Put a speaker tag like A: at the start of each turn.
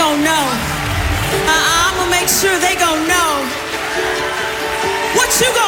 A: gon' know. I'ma make sure they gon' know. What you gon'